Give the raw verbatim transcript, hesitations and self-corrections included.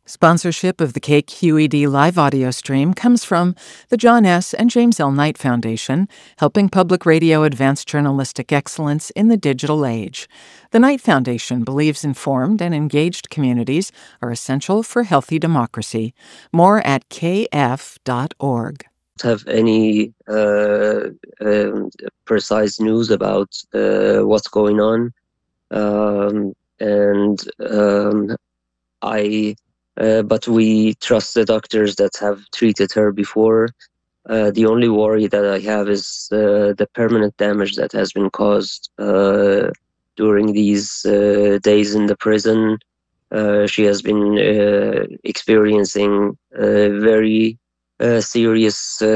Sponsorship of the K Q E D live audio stream comes from the John S. and James L. Knight Foundation, helping public radio advance journalistic excellence in the digital age. The Knight Foundation believes informed and engaged communities are essential for healthy democracy. More at k f dot org. Have any uh, um, precise news about uh, what's going on, um, and um, I. Uh, but we trust the doctors that have treated her before. Uh, the only worry that I have is uh, the permanent damage that has been caused uh, during these uh, days in the prison. Uh, she has been uh, experiencing uh, very uh, serious uh,